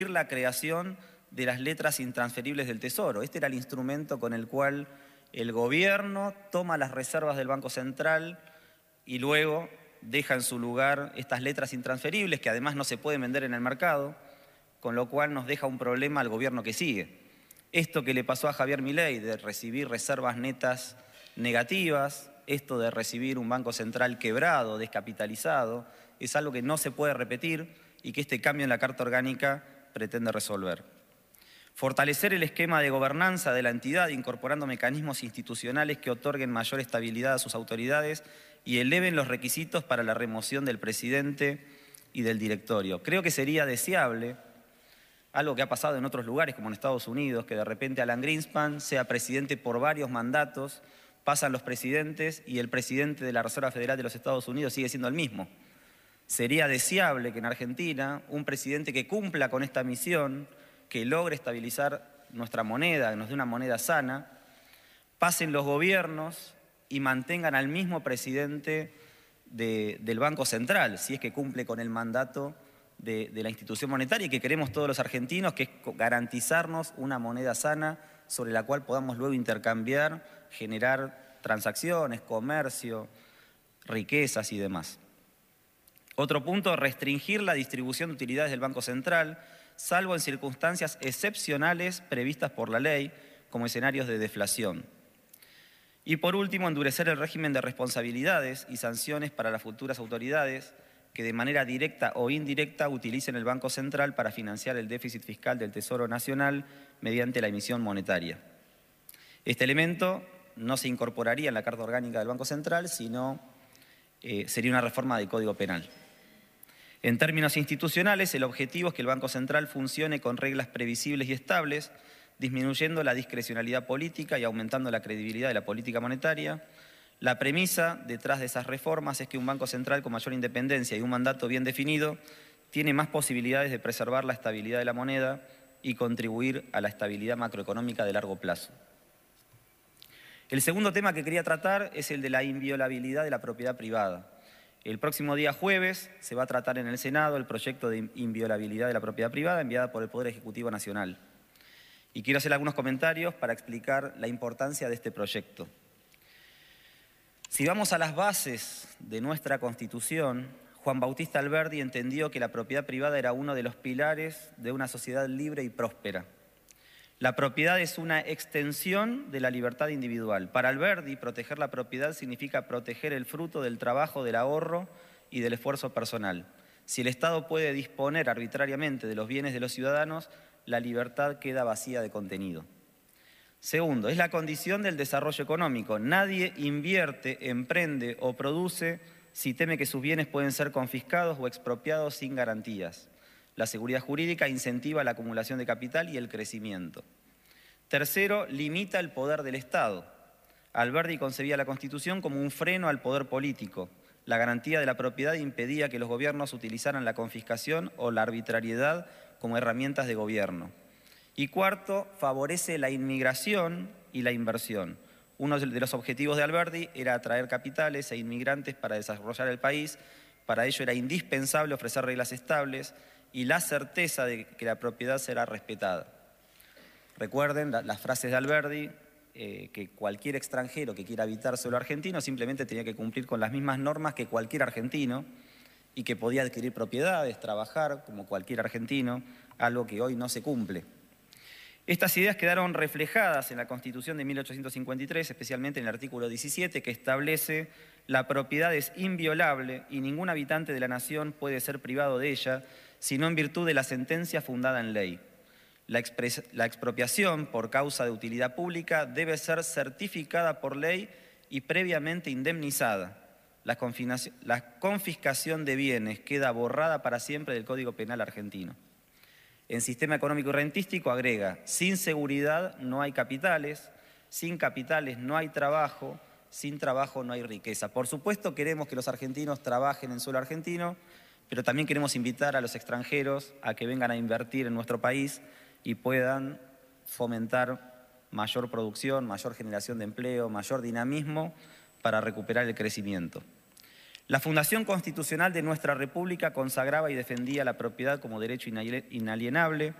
la creación de las letras intransferibles del Tesoro. Este era el instrumento con el cual el gobierno toma las reservas del Banco Central y luego deja en su lugar estas letras intransferibles que además no se pueden vender en el mercado, con lo cual nos deja un problema al gobierno que sigue. Esto que le pasó a Javier Milei de recibir reservas netas negativas, esto de recibir un Banco Central quebrado, descapitalizado, es algo que no se puede repetir y que este cambio en la Carta Orgánica pretende resolver. Fortalecer el esquema de gobernanza de la entidad, incorporando mecanismos institucionales que otorguen mayor estabilidad a sus autoridades y eleven los requisitos para la remoción del presidente y del directorio. Creo que sería deseable, algo que ha pasado en otros lugares como en Estados Unidos, que de repente Alan Greenspan sea presidente por varios mandatos, pasan los presidentes y el presidente de la Reserva Federal de los Estados Unidos sigue siendo el mismo. Sería deseable que en Argentina un presidente que cumpla con esta misión, que logre estabilizar nuestra moneda, que nos dé una moneda sana, pasen los gobiernos y mantengan al mismo presidente del Banco Central, si es que cumple con el mandato de la institución monetaria y que queremos todos los argentinos, que es garantizarnos una moneda sana sobre la cual podamos luego intercambiar, generar transacciones, comercio, riquezas y demás. Otro punto, restringir la distribución de utilidades del Banco Central, salvo en circunstancias excepcionales previstas por la ley, como escenarios de deflación. Y por último, endurecer el régimen de responsabilidades y sanciones para las futuras autoridades que de manera directa o indirecta utilicen el Banco Central para financiar el déficit fiscal del Tesoro Nacional mediante la emisión monetaria. Este elemento no se incorporaría en la Carta Orgánica del Banco Central, sino sería una reforma del Código Penal. En términos institucionales, el objetivo es que el Banco Central funcione con reglas previsibles y estables, disminuyendo la discrecionalidad política y aumentando la credibilidad de la política monetaria. La premisa detrás de esas reformas es que un Banco Central con mayor independencia y un mandato bien definido tiene más posibilidades de preservar la estabilidad de la moneda y contribuir a la estabilidad macroeconómica de largo plazo. El segundo tema que quería tratar es el de la inviolabilidad de la propiedad privada. El próximo día jueves se va a tratar en el Senado el proyecto de inviolabilidad de la propiedad privada enviada por el Poder Ejecutivo Nacional. Y quiero hacer algunos comentarios para explicar la importancia de este proyecto. Si vamos a las bases de nuestra Constitución, Juan Bautista Alberdi entendió que la propiedad privada era uno de los pilares de una sociedad libre y próspera. La propiedad es una extensión de la libertad individual. Para Alberdi, proteger la propiedad significa proteger el fruto del trabajo, del ahorro y del esfuerzo personal. Si el Estado puede disponer arbitrariamente de los bienes de los ciudadanos, la libertad queda vacía de contenido. Segundo, es la condición del desarrollo económico. Nadie invierte, emprende o produce si teme que sus bienes pueden ser confiscados o expropiados sin garantías. La seguridad jurídica incentiva la acumulación de capital y el crecimiento. Tercero, limita el poder del Estado. Alberdi concebía la Constitución como un freno al poder político. La garantía de la propiedad impedía que los gobiernos utilizaran la confiscación o la arbitrariedad como herramientas de gobierno. Y cuarto, favorece la inmigración y la inversión. Uno de los objetivos de Alberdi era atraer capitales e inmigrantes para desarrollar el país. Para ello era indispensable ofrecer reglas estables y la certeza de que la propiedad será respetada. Recuerden las frases de Alberdi, que cualquier extranjero que quiera habitar suelo argentino simplemente tenía que cumplir con las mismas normas que cualquier argentino y que podía adquirir propiedades, trabajar como cualquier argentino, algo que hoy no se cumple. Estas ideas quedaron reflejadas en la Constitución de 1853, especialmente en el artículo 17, que establece: la propiedad es inviolable y ningún habitante de la nación puede ser privado de ella, sino en virtud de la sentencia fundada en ley. La expropiación por causa de utilidad pública debe ser certificada por ley y previamente indemnizada. La confiscación de bienes queda borrada para siempre del Código Penal argentino. En Sistema Económico y Rentístico agrega: sin seguridad no hay capitales, sin capitales no hay trabajo, sin trabajo no hay riqueza. Por supuesto queremos que los argentinos trabajen en suelo argentino, pero también queremos invitar a los extranjeros a que vengan a invertir en nuestro país y puedan fomentar mayor producción, mayor generación de empleo, mayor dinamismo para recuperar el crecimiento. La Fundación Constitucional de nuestra República consagraba y defendía la propiedad como derecho inalienable.